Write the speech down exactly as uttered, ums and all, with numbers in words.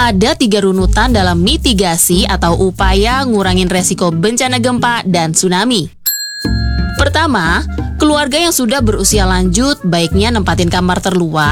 Ada tiga runutan dalam mitigasi atau upaya ngurangin resiko bencana gempa dan tsunami. Pertama, keluarga yang sudah berusia lanjut baiknya nempatin kamar terluar